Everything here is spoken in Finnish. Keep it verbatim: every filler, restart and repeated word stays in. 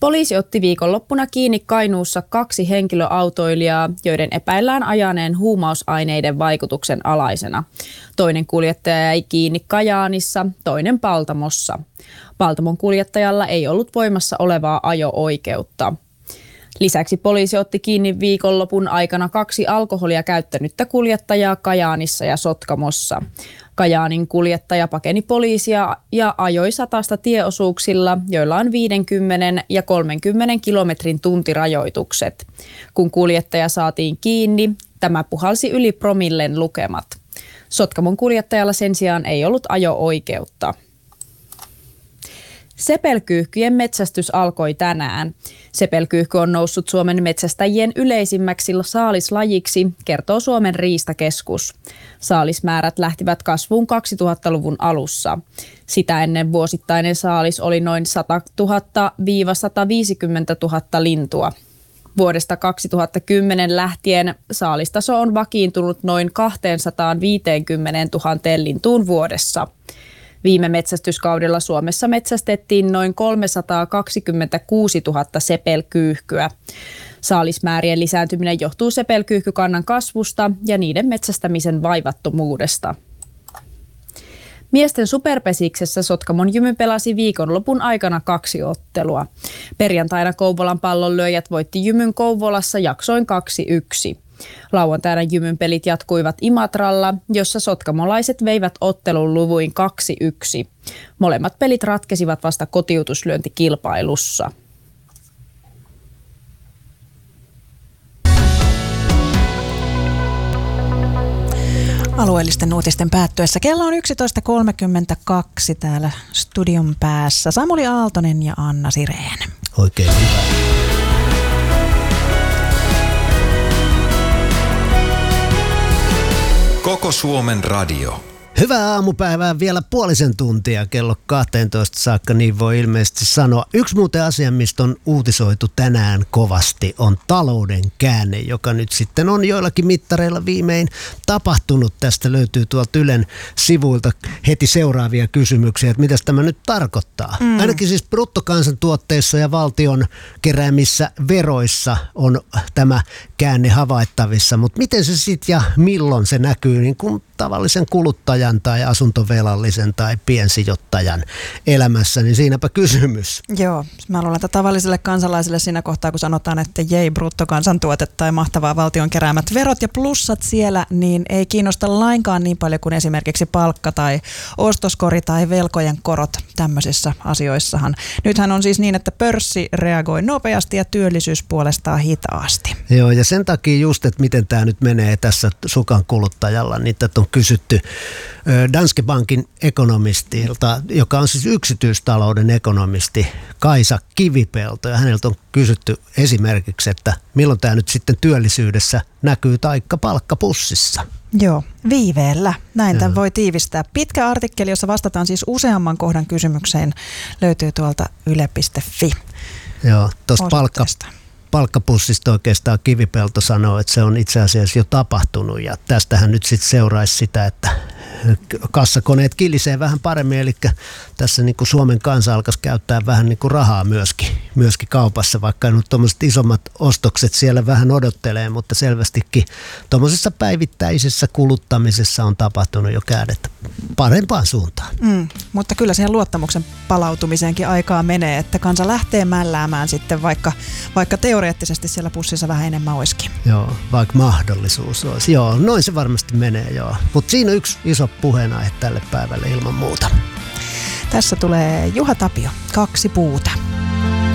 Poliisi otti viikonloppuna kiinni Kainuussa kaksi henkilöautoilijaa, joiden epäillään ajaneen huumausaineiden vaikutuksen alaisena. Toinen kuljettaja jäi kiinni Kajaanissa, toinen Paltamossa. Paltamon kuljettajalla ei ollut voimassa olevaa ajo-oikeutta. Lisäksi poliisi otti kiinni viikonlopun aikana kaksi alkoholia käyttänyttä kuljettajaa Kajaanissa ja Sotkamossa. Kajaanin kuljettaja pakeni poliisia ja ajoi satasta tieosuuksilla, joilla on viidenkymmenen ja kolmenkymmenen kilometrin tuntirajoitukset. Kun kuljettaja saatiin kiinni, tämä puhalsi yli promillen lukemat. Sotkamon kuljettajalla sen sijaan ei ollut ajo-oikeutta. Sepelkyyhkyjen metsästys alkoi tänään. Sepelkyyhky on noussut Suomen metsästäjien yleisimmäksi saalislajiksi, kertoo Suomen riistakeskus. Saalismäärät lähtivät kasvuun kaksituhattaluvun alussa. Sitä ennen vuosittainen saalis oli noin sata tuhatta - sata viisikymmentä tuhatta lintua. Vuodesta kaksituhattakymmenen lähtien saalistaso on vakiintunut noin kaksisataaviisikymmentätuhatta lintuun vuodessa. Viime metsästyskaudella Suomessa metsästettiin noin kolmesataakaksikymmentäkuusituhatta sepelkyyhkyä. Saalismäärien lisääntyminen johtuu sepelkyyhkykannan kasvusta ja niiden metsästämisen vaivattomuudesta. Miesten superpesiksessä Sotkamon Jymy pelasi viikonlopun aikana kaksi ottelua. Perjantaina Kouvolan pallonlyöjät voitti Jymyn Kouvolassa jaksoin kaksi yksi. Lauantaina Jymyn pelit jatkuivat Imatralla, jossa sotkamolaiset veivät ottelun luvuin kaksi yksi. Molemmat pelit ratkesivat vasta kotiutuslyöntikilpailussa. Alueellisten uutisten päättyessä kello on yksitoista kolmekymmentäkaksi täällä studion päässä. Samuli Aaltonen ja Anna Sireen. Oikein hyvä. Koko Suomen radio. Hyvää aamupäivää, vielä puolisen tuntia kello kaksitoista saakka, niin voi ilmeisesti sanoa. Yksi muuten asia, mistä on uutisoitu tänään kovasti, on talouden käänne, joka nyt sitten on joillakin mittareilla viimein tapahtunut. Tästä löytyy tuolta Ylen sivuilta heti seuraavia kysymyksiä, että mitä tämä nyt tarkoittaa. Mm. Ainakin siis bruttokansantuotteissa ja valtion keräämissä veroissa on tämä käänne havaittavissa, mutta miten se sitten ja milloin se näkyy niin kuin tavallisen kuluttajan tai asuntovelallisen tai piensijoittajan elämässä, niin siinäpä kysymys. Joo, mä luulen, että tavalliselle kansalaiselle siinä kohtaa, kun sanotaan, että jei, bruttokansantuote tai mahtavaa valtion keräämät verot ja plussat siellä, niin ei kiinnosta lainkaan niin paljon kuin esimerkiksi palkka tai ostoskori tai velkojen korot tämmöisissä asioissahan. Nythän on siis niin, että pörssi reagoi nopeasti ja työllisyys puolestaan hitaasti. Joo, ja sen takia just, että miten tämä nyt menee tässä sukan kuluttajalla, niin tätä on kysytty Danske Bankin ekonomistilta, joka on siis yksityistalouden ekonomisti Kaisa Kivipelto, ja häneltä on kysytty esimerkiksi, että milloin tämä nyt sitten työllisyydessä näkyy taikka palkkapussissa. Joo, viiveellä. Näin tämän voi tiivistää. Pitkä artikkeli, jossa vastataan siis useamman kohdan kysymykseen, löytyy tuolta yle piste fi. Joo, tuosta palkka, palkkapussista oikeastaan Kivipelto sanoo, että se on itse asiassa jo tapahtunut, ja tästähän nyt sitten seuraisi sitä, että kassakoneet kilisee vähän paremmin, eli tässä niin kuin Suomen kansa alkaisi käyttää vähän niin kuin rahaa myöskin, myöskin kaupassa, vaikka nyt tuommoiset isommat ostokset siellä vähän odottelee, mutta selvästikin tuommoisessa päivittäisessä kuluttamisessa on tapahtunut jo kädet parempaan suuntaan. Mm, mutta kyllä siihen luottamuksen palautumiseenkin aikaa menee, että kansa lähtee mälläämään sitten, vaikka, vaikka teoreettisesti siellä pussissa vähän enemmän olisikin. Joo, vaikka mahdollisuus olisi. Joo, noin se varmasti menee, joo. Mutta siinä on yksi iso puheenaihe tälle päivälle ilman muuta. Tässä tulee Juha Tapio, Kaksi puuta.